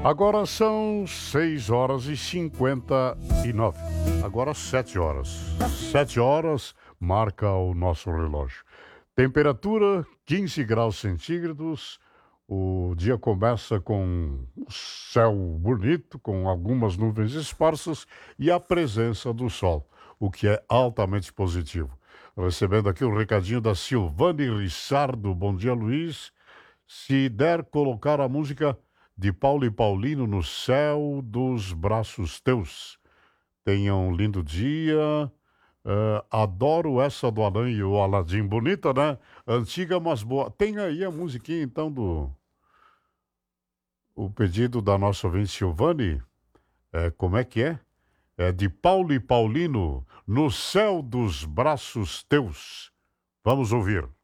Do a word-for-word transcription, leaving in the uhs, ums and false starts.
Agora são seis horas e cinquenta e nove. Agora sete horas. Sete horas marca o nosso relógio. Temperatura quinze graus centígrados. O dia começa com um céu bonito, com algumas nuvens esparsas e a presença do sol, o que é altamente positivo. Recebendo aqui o recadinho da Silvane Rissardo. Bom dia, Luiz. Se der colocar a música de Paulo e Paulino no céu dos braços teus. Tenha um lindo dia. Uh, adoro essa do Alan e o Aladim. Bonita, né? Antiga, mas boa. Tem aí a musiquinha, então, do... O pedido da nossa ouvinte Silvane. É, como é que é? É de Paulo e Paulino, no céu dos braços teus. Vamos ouvir.